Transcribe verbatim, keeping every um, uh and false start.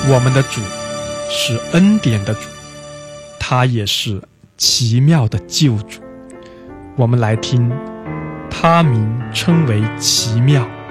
我们的主是恩典的主，他也是奇妙的救主。我们来听他名称为奇妙。